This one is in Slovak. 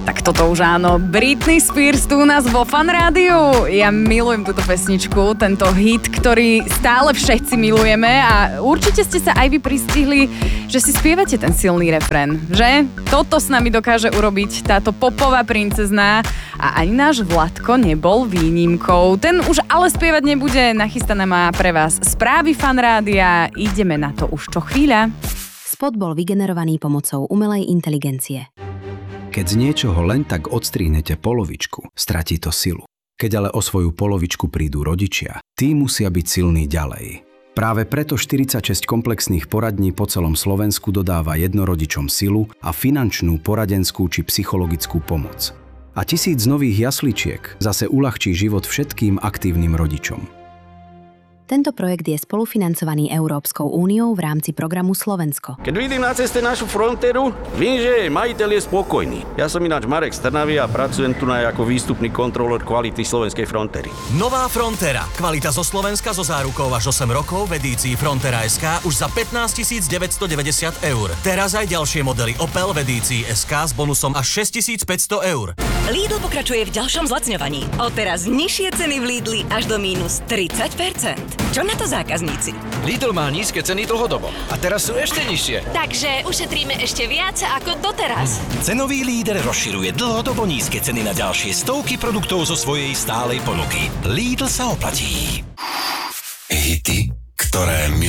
Tak toto už áno, Britney Spears tu u nás vo Fan Rádiu. Ja milujem túto pesničku, tento hit, ktorý stále všetci milujeme a určite ste sa aj vy pristihli, že si spievate ten silný refrén, že? Toto s nami dokáže urobiť táto popová princezná a ani náš Vladko nebol výnimkou. Ten už ale spievať nebude, nachystané má pre vás správy Fan Rádia. Ideme na to už čo chvíľa. Spot bol vygenerovaný pomocou umelej inteligencie. Keď z niečoho len tak odstrihnete polovičku, stratí to silu. Keď ale o svoju polovičku prídu rodičia, tí musia byť silní ďalej. Práve preto 46 komplexných poradní po celom Slovensku dodáva jednorodičom silu a finančnú, poradenskú či psychologickú pomoc. A 1000 nových jasličiek zase uľahčí život všetkým aktívnym rodičom. Tento projekt je spolufinancovaný Európskou úniou v rámci programu Slovensko. Keď vidím na ceste našu frontéru, viem, že majiteľ je spokojný. Ja som ináč Marek z Trnavy a pracujem tu ako výstupný kontrolór kvality slovenskej frontéry. Nová Frontera. Kvalita zo Slovenska so zárukou až 8 rokov v edícii Frontera SK už za 15 990 €. Teraz aj ďalšie modely Opel v edícii SK s bonusom až 6500 €. Lidl pokračuje v ďalšom zlacňovaní. Odteraz nižšie ceny v Lidli až do mínus 30%. Čo na to zákazníci? Lidl má nízke ceny dlhodobo a teraz sú ešte nižšie. Takže ušetríme ešte viac ako doteraz. Cenový líder rozširuje dlhodobo nízke ceny na ďalšie stovky produktov zo svojej stálej ponuky. Lidl sa oplatí. Hity, ktoré